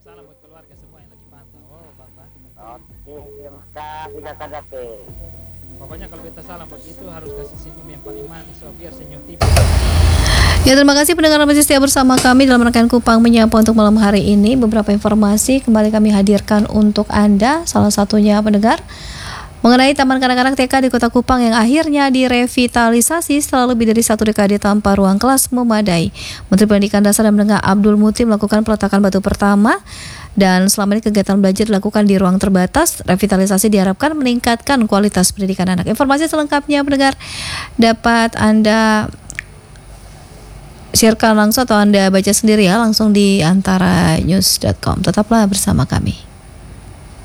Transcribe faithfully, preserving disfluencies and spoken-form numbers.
salam buat keluarga semua yang lagi pantau. Oh, Bapak. Oke, terima kasih Kakak Date. Pokoknya kalau kita salam begitu harus kasih senyum yang paling manis, so biar senyum tipis. Ya, terima kasih pendengar masih setia bersama kami dalam rangkaian Kupang Menyapa untuk malam hari ini. Beberapa informasi kembali kami hadirkan untuk Anda. Salah satunya pendengar mengenai Taman Kanak-kanak T K di Kota Kupang yang akhirnya direvitalisasi setelah lebih dari satu dekade tanpa ruang kelas memadai. Menteri Pendidikan Dasar dan Menengah Abdul Muti melakukan peletakan batu pertama. Dan selama ini kegiatan belajar dilakukan di ruang terbatas. Revitalisasi diharapkan meningkatkan kualitas pendidikan anak. Informasi selengkapnya pendengar dapat Anda sharekan langsung atau Anda baca sendiri ya langsung di antara news dot com. Tetaplah bersama kami.